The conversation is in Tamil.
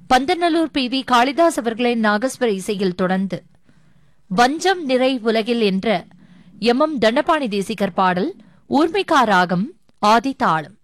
பந்தநல்லூர் பி.வி. காளிதாஸ் அவர்களின் நாகஸ்வர இசையில் தொடர்ந்து வஞ்சம் நிறை உலகில் என்ற எம்.எம். தண்டபாணி தேசிகர் பாடல் ஊர்மிகா ராகம் ஆதி தாளம்.